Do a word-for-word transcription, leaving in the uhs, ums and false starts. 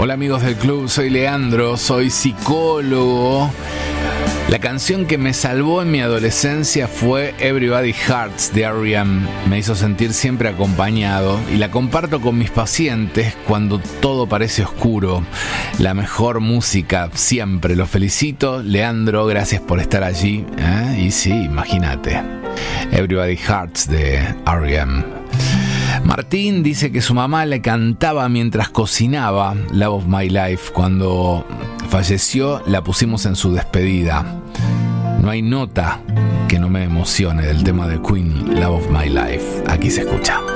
Hola amigos del club, soy Leandro, soy psicólogo. La canción que me salvó en mi adolescencia fue Everybody Hurts de R E M. Me hizo sentir siempre acompañado y la comparto con mis pacientes cuando todo parece oscuro. La mejor música siempre. Los felicito, Leandro, gracias por estar allí. ¿eh? Y sí, imagínate. Everybody Hurts de R E M. Martín dice que su mamá le cantaba mientras cocinaba Love of My Life. Cuando falleció la pusimos en su despedida. No hay nota que no me emocione del tema de Queen, Love of My Life. Aquí se escucha.